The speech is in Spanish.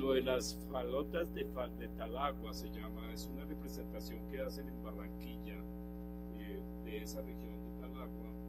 lo de las falotas de Talagua se llama, es una representación que hacen en Barranquilla, de esa región de Talagua,